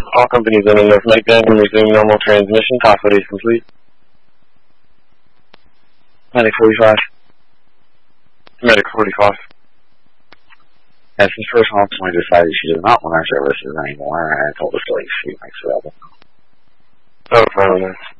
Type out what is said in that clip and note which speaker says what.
Speaker 1: All companies in North Macon can resume normal transmission. Top footage complete. Medic 45. Medic 45.
Speaker 2: As this first ultimately decided she does not want our services anymore, and told us to leave, she makes available.
Speaker 1: Oh,